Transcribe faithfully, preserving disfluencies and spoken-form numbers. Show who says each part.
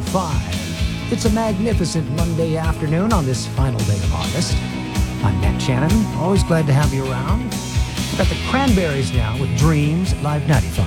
Speaker 1: five. It's a magnificent Monday afternoon on this final day of August. I'm Matt Shannon, always glad to have you around. We've got the Cranberries now with Dreams at Live ninety-five.